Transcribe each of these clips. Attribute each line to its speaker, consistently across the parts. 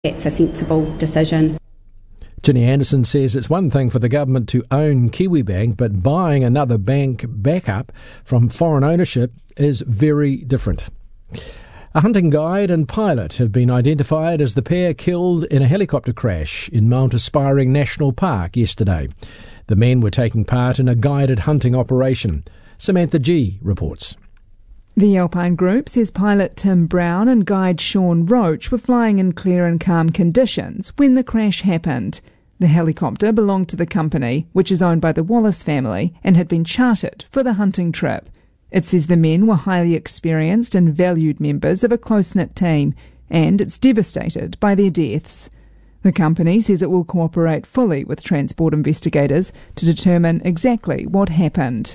Speaker 1: It's a sensible decision.
Speaker 2: Ginny Anderson says it's one thing for the government to own Kiwibank, but buying another bank backup from foreign ownership is very different. A hunting guide and pilot have been identified as the pair killed in a helicopter crash in Mount Aspiring National Park yesterday. The men were taking part in a guided hunting operation. Samantha G reports.
Speaker 3: The Alpine Group says pilot Tim Brown and guide Sean Roach were flying in clear and calm conditions when the crash happened. The helicopter belonged to the company, which is owned by the Wallace family, and had been chartered for the hunting trip. It says the men were highly experienced and valued members of a close-knit team, and it's devastated by their deaths. The company says it will cooperate fully with transport investigators to determine exactly what happened.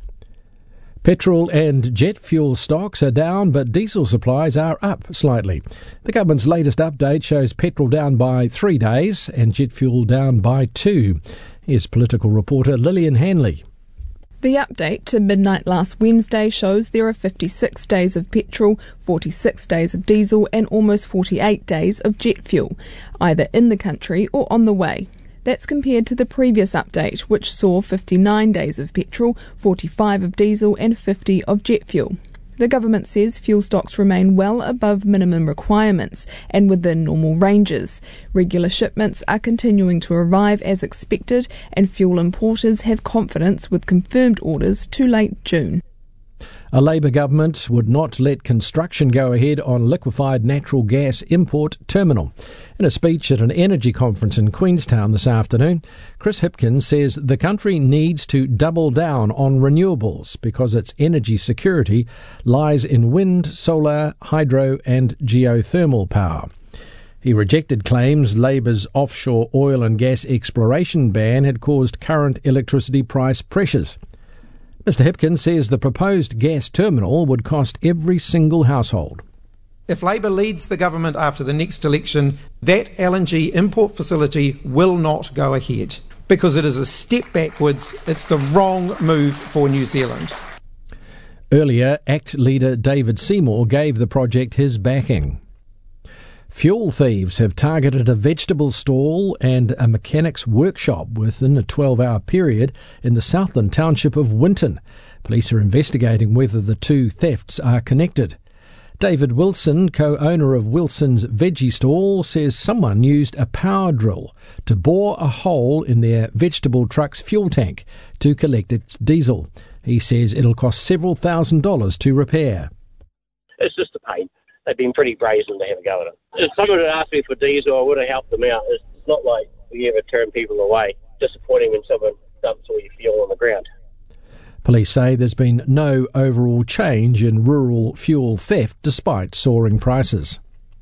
Speaker 2: Petrol and jet fuel stocks are down, but diesel supplies are up slightly. The government's latest update shows petrol down by 3 days and jet fuel down by 2. Here's political reporter Lillian Hanley.
Speaker 4: The update to midnight last Wednesday shows there are 56 days of petrol, 46 days of diesel and almost 48 days of jet fuel, either in the country or on the way. That's compared to the previous update, which saw 59 days of petrol, 45 of diesel and 50 of jet fuel. The government says fuel stocks remain well above minimum requirements and within normal ranges. Regular shipments are continuing to arrive as expected, and fuel importers have confidence with confirmed orders to late June.
Speaker 2: A Labour government would not let construction go ahead on liquefied natural gas import terminal. In a speech at an energy conference in Queenstown this afternoon, Chris Hipkins says the country needs to double down on renewables because its energy security lies in wind, solar, hydro and geothermal power. He rejected claims Labour's offshore oil and gas exploration ban had caused current electricity price pressures. Mr Hipkins says the proposed gas terminal would cost every single household.
Speaker 5: If Labour leads the government after the next election, that LNG import facility will not go ahead because it is a step backwards. It's the wrong move for New Zealand.
Speaker 2: Earlier, ACT leader David Seymour gave the project his backing. Fuel thieves have targeted a vegetable stall and a mechanic's workshop within a 12-hour period in the Southland township of Winton. Police are investigating whether the two thefts are connected. David Wilson, co-owner of Wilson's Veggie Stall, says someone used a power drill to bore a hole in their vegetable truck's fuel tank to collect its diesel. He says it'll cost several $1,000s to repair.
Speaker 6: It's just a pain. They've been pretty brazen to have a go at it. If someone had asked me for diesel, I would have helped them out. It's not like we ever turn people away. Disappointing when someone dumps all your fuel on the ground.
Speaker 2: Police say there's been no overall change in rural fuel theft despite soaring prices.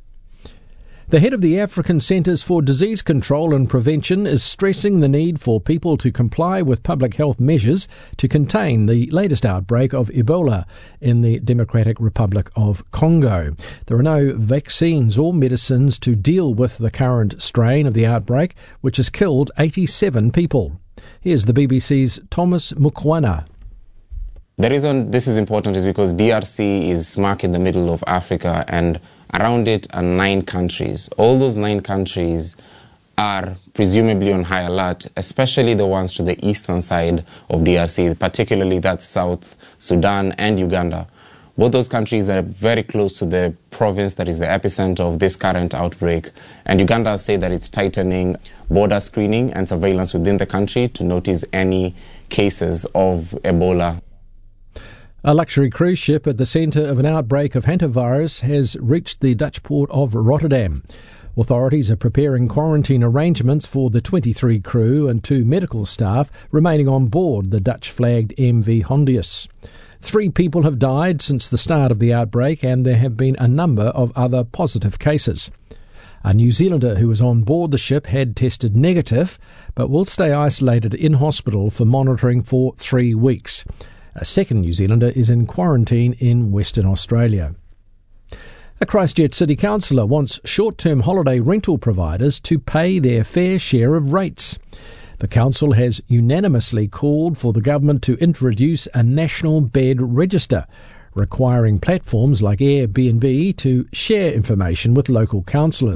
Speaker 2: The head of the African Centres for Disease Control and Prevention is stressing the need for people to comply with public health measures to contain the latest outbreak of Ebola in the Democratic Republic of Congo. There are no vaccines or medicines to deal with the current strain of the outbreak, which has killed 87 people. Here's the BBC's Thomas Mukwana.
Speaker 7: The reason this is important is because DRC is smack in the middle of Africa, and around it are 9 countries. All those 9 countries are presumably on high alert, especially the ones to the eastern side of DRC, particularly that's South Sudan and Uganda. Both those countries are very close to the province that is the epicenter of this current outbreak. And Uganda say that it's tightening border screening and surveillance within the country to notice any cases of Ebola.
Speaker 2: A luxury cruise ship at the centre of an outbreak of hantavirus has reached the Dutch port of Rotterdam. Authorities are preparing quarantine arrangements for the 23 crew and 2 medical staff remaining on board the Dutch-flagged MV Hondius. 3 people have died since the start of the outbreak, and there have been a number of other positive cases. A New Zealander who was on board the ship had tested negative, but will stay isolated in hospital for monitoring for 3 weeks. A second New Zealander is in quarantine in Western Australia. A Christchurch City Councillor wants short-term holiday rental providers to pay their fair share of rates. The council has unanimously called for the government to introduce a national bed register, requiring platforms like Airbnb to share information with local councillors.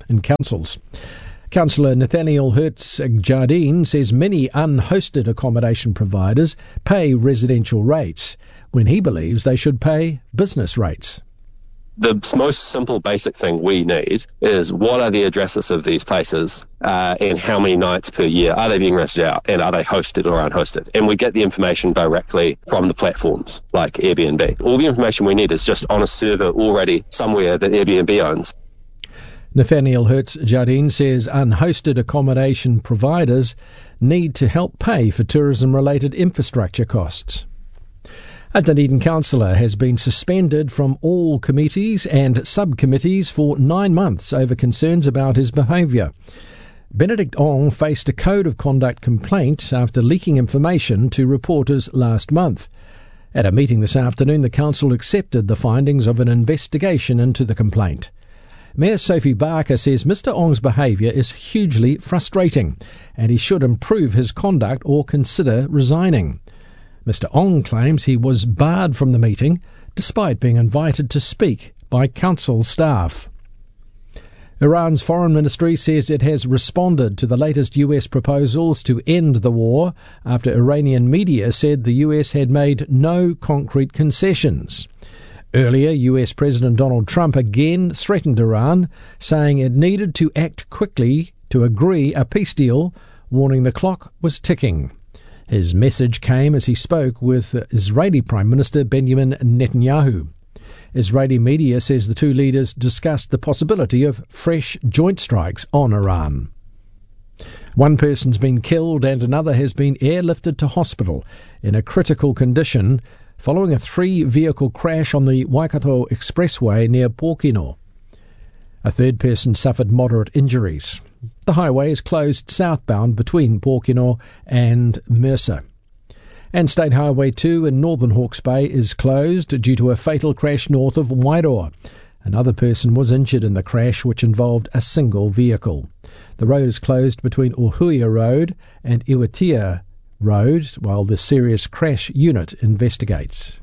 Speaker 2: in councils. Councillor Nathaniel Hertz-Jardine says many unhosted accommodation providers pay residential rates when he believes they should pay business rates.
Speaker 8: The most simple basic thing we need is what are the addresses of these places and how many nights per year are they being rented out and are they hosted or unhosted? And we get the information directly from the platforms like Airbnb. All the information we need is just on a server already somewhere that Airbnb owns.
Speaker 2: Nathaniel Hertz-Jardine says unhosted accommodation providers need to help pay for tourism-related infrastructure costs. A Dunedin councillor has been suspended from all committees and subcommittees for 9 months over concerns about his behaviour. Benedict Ong faced a code of conduct complaint after leaking information to reporters last month. At a meeting this afternoon, the council accepted the findings of an investigation into the complaint. Mayor Sophie Barker says Mr Ong's behaviour is hugely frustrating and he should improve his conduct or consider resigning. Mr Ong claims he was barred from the meeting despite being invited to speak by council staff. Iran's foreign ministry says it has responded to the latest US proposals to end the war after Iranian media said the US had made no concrete concessions. Earlier, US President Donald Trump again threatened Iran, saying it needed to act quickly to agree a peace deal, warning the clock was ticking. His message came as he spoke with Israeli Prime Minister Benjamin Netanyahu. Israeli media says the two leaders discussed the possibility of fresh joint strikes on Iran. One person's been killed and another has been airlifted to hospital in a critical condition following a 3-vehicle crash on the Waikato Expressway near Pōkeno. A third person suffered moderate injuries. The highway is closed southbound between Pōkeno and Mercer. And State Highway 2 in northern Hawke's Bay is closed due to a fatal crash north of Wairoa. Another person was injured in the crash, which involved a single vehicle. The road is closed between Uhuia Road and Iwatia Road while the serious crash unit investigates.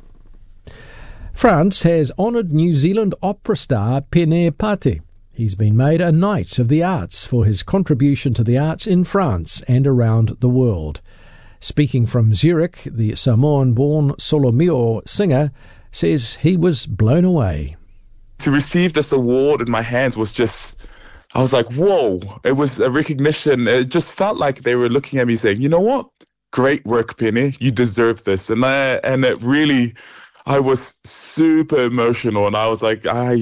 Speaker 2: France has honoured New Zealand opera star Pene Pate. He's been made a Knight of the Arts for his contribution to the arts in France and around the world. Speaking from Zurich, the Samoan-born Solomeo singer says he was blown away.
Speaker 9: To receive this award in my hands was just, I was like, whoa, it was a recognition. It just felt like they were looking at me saying, you know what? Great work, Penny. You deserve this. And it really, I was super emotional and I was like, I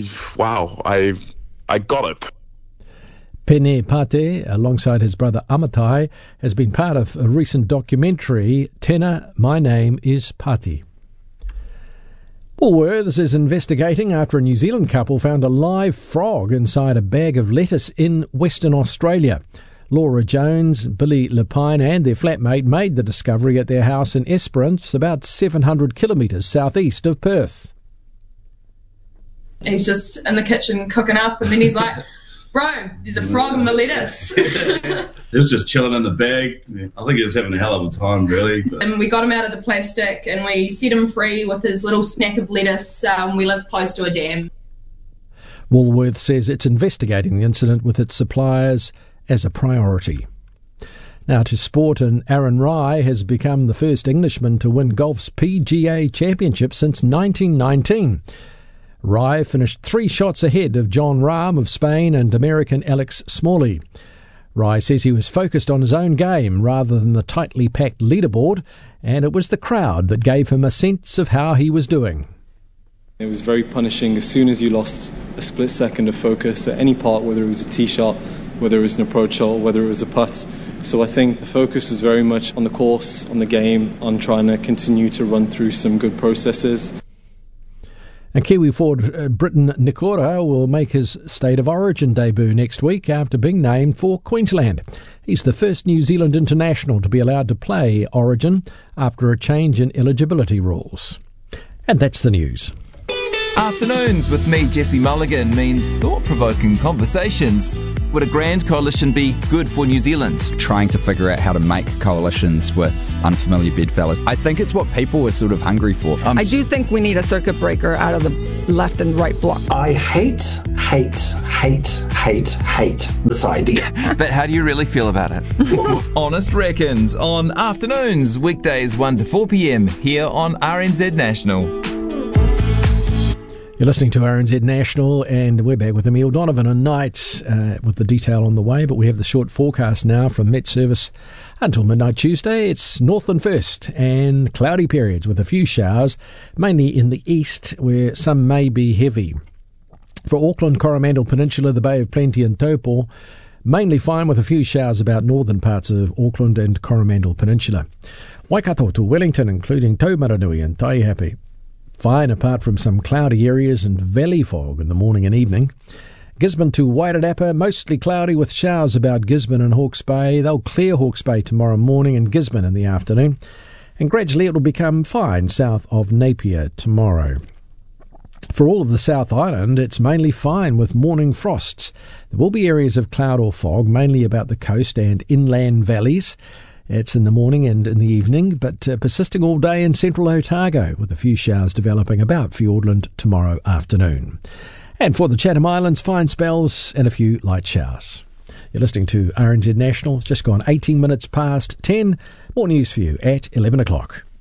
Speaker 9: got it.
Speaker 2: Pene Pate, alongside his brother Amatai, has been part of a recent documentary, Tena, My Name is Pati. Woolworths is investigating after a New Zealand couple found a live frog inside a bag of lettuce in Western Australia. Laura Jones, Billy Lepine and their flatmate made the discovery at their house in Esperance, about 700 kilometres southeast of Perth.
Speaker 10: He's just in the kitchen cooking up and then he's like, bro, there's a frog in the lettuce.
Speaker 11: He was just chilling in the bag. I think he was having a hell of a time, really.
Speaker 10: And we got him out of the plastic and we set him free with his little snack of lettuce. We live close to a dam.
Speaker 2: Woolworths says it's investigating the incident with its suppliers as a priority. Now to sport, and Aaron Rai has become the first Englishman to win golf's PGA Championship since 1919. Rai finished 3 shots ahead of John Rahm of Spain and American Alex Smalley. Rai says he was focused on his own game rather than the tightly packed leaderboard, and it was the crowd that gave him a sense of how he was doing.
Speaker 12: It was very punishing as soon as you lost a split second of focus at any part, whether it was a tee shot, whether it was an approach shot, whether it was a putt. So I think the focus was very much on the course, on the game, on trying to continue to run through some good processes.
Speaker 2: And Kiwi forward Briton Nikora will make his State of Origin debut next week after being named for Queensland. He's the first New Zealand international to be allowed to play Origin after a change in eligibility rules. And that's the news.
Speaker 13: Afternoons with me, Jesse Mulligan, means thought-provoking conversations. Would a grand coalition be good for New Zealand?
Speaker 14: Trying to figure out how to make coalitions with unfamiliar bedfellows. I think it's what people are sort of hungry for.
Speaker 15: I do think we need a circuit breaker out of the left and right bloc.
Speaker 16: I hate
Speaker 15: hate this idea.
Speaker 13: But how do you really feel about it? Honest Reckons on afternoons, weekdays 1 to 4 p.m. here on RNZ National.
Speaker 2: You're listening to RNZ National, and we're back with Emile Donovan and night with the detail on the way, but we have the short forecast now from Met Service until midnight Tuesday. It's northland first and cloudy periods with a few showers, mainly in the east where some may be heavy. For Auckland, Coromandel Peninsula, the Bay of Plenty and Taupo, mainly fine with a few showers about northern parts of Auckland and Coromandel Peninsula. Waikato to Wellington, including Taumaranui and Taihape, fine apart from some cloudy areas and valley fog in the morning and evening. Gisborne to Wairarapa, mostly cloudy with showers about Gisborne and Hawke's Bay. They'll clear Hawke's Bay tomorrow morning and Gisborne in the afternoon. And gradually it will become fine south of Napier tomorrow. For all of the South Island, it's mainly fine with morning frosts. There will be areas of cloud or fog, mainly about the coast and inland valleys. It's in the morning and in the evening, but persisting all day in central Otago, with a few showers developing about Fiordland tomorrow afternoon. And for the Chatham Islands, fine spells and a few light showers. You're listening to RNZ National. It's just gone 18 minutes past 10. More news for you at 11 o'clock.